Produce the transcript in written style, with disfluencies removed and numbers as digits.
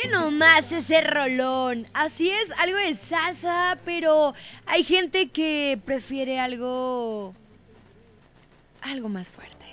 nomás ese rolón. Así es, algo de salsa, pero hay gente que prefiere algo más fuerte.